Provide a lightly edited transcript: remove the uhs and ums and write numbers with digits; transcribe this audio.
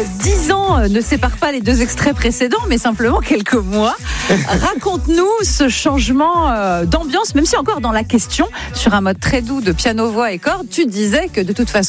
10 ans ne séparent pas les deux extraits précédents, mais simplement quelques mois. Raconte-nous ce changement d'ambiance, même si encore dans la question, sur un mode très doux de piano, voix et cordes, tu disais que de toute façon,